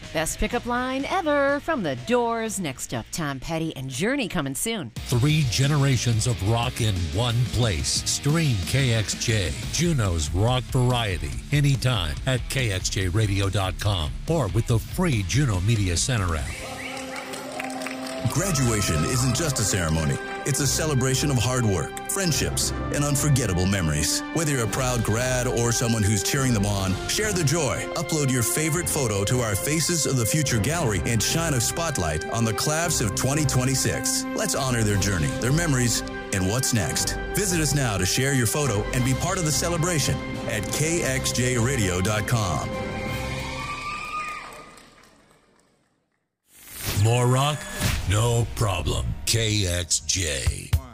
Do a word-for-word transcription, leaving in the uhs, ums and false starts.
Best pickup line ever from The Doors. Next up, Tom Petty and Journey coming soon. Three generations of rock in one place. Stream K X J, Juneau's rock variety, anytime at K X J radio dot com or with the free Juneau Media Center app. Graduation isn't just a ceremony. It's a celebration of hard work, friendships, and unforgettable memories. Whether you're a proud grad or someone who's cheering them on, share the joy. Upload your favorite photo to our Faces of the Future gallery and shine a spotlight on the class of twenty twenty-six. Let's honor their journey, their memories, and what's next. Visit us now to share your photo and be part of the celebration at K X J radio dot com. More rock? No problem. K X J.